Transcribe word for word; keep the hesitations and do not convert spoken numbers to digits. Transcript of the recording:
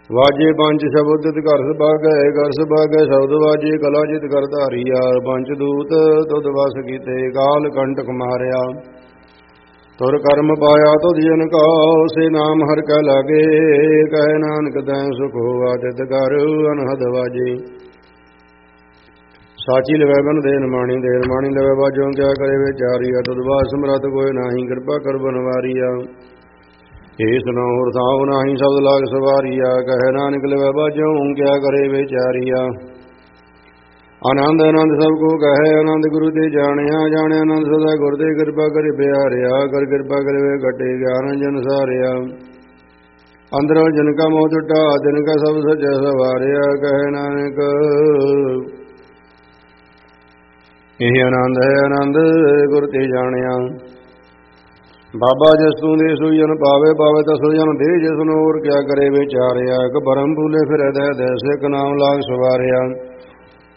ਵਾਜੇ ਪੰਜ ਸ਼ਬਦ ਤਿਤ ਘਰ ਸੁਭਾਗੈ, ਘਰ ਸੁਭਾਗੈ ਸ਼ਬਦ ਵਾਜੇ, ਕਲਾ ਜਿਤ ਕਰ ਧਾਰੀਆ। ਪੰਜ ਦੂਤ ਤੁਧ ਵਸ ਕੀਤੇ, ਕਾਲ ਕੰਟਕ ਮਾਰਿਆ। ਤੁਰ ਕਰਮ ਪਾਇਆ ਤੁਧ ਜਨ ਕਉ, ਸੇ ਨਾਮ ਹਰਿ ਕੈ ਲਾਗੇ। ਕਹਿ ਨਾਨਕ ਤੈ ਸੁਖ ਹੋਆ, ਤਿਤ ਘਰ ਅਨਹਦ ਵਾਜੇ। ਸਾਚੀ ਲਵੈ ਬਨ ਦੇਨ ਮਾਣੀ, ਦੇਨ ਮਾਣੀ ਲਵੈ ਬਾਜੋਂ, ਕਿਆ ਕਰੇ ਵਿਚਾਰੀਆ। ਤੁਧ ਬਾਤ ਸਮਰੱਥ ਕੋਈ ਨਾਹੀ, ਕਿਰਪਾ ਕਰ ਬਨਵਾਰੀਆ। ਏ ਸੁਨਾਉ ਰਸਾਉ ਨਾਹੀ, ਸ਼ਬਦ ਲਾਗ ਸਵਾਰੀਆ। ਕਹਿ ਨਾਨਕ ਲਵੈ ਬਾਜੋਂ, ਕਿਆ ਕਰੇ ਵਿਚਾਰੀਆ। ਆਨੰਦ ਆਨੰਦ ਸਭ ਕੋ ਕਹੈ, ਆਨੰਦ ਗੁਰੂ ਤੇ ਜਾਣਿਆ। ਜਾਣਿਆ ਆਨੰਦ ਸਦਾ ਗੁਰ ਤੇ, ਕਿਰਪਾ ਕਰਿ ਪਿਆਰਿਆ। ਕਰ ਕਿਰਪਾ ਕਰਿ ਘਟੇ ਗਿਆਨ ਜਨ ਸਾਰਿਆ। ਅੰਦਰੋਂ ਜਨ ਕਾ ਮੋਹ ਟੁੱਟਾ, ਤਿਨ ਕਾ ਸਭ ਸਚੈ ਸਵਾਰਿਆ। ਕਹਿ ਨਾਨਕ ਇਹ ਆਨੰਦ ਹੈ ਆਨੰਦ ਗੁਰ ਤੇ ਜਾਣਿਆ। ਬਾਬਾ ਜਿਸ ਤੂੰ ਦੇ ਸੋਈ ਜਨ ਪਾਵੇ, ਪਾਵੇ ਤਸੋ ਜਨ ਦੇ ਜਿਸ ਨੂੰ। ਹੋਰ ਕਿਆ ਕਰੇ ਵਿਚਾਰਿਆ। ਇੱਕ ਬਰਮ ਭੂਲੇ ਫਿਰ ਦੇ ਦੇ, ਸਿੱਖ ਨਾਮ ਲਾਗ ਸਵਾਰਿਆ।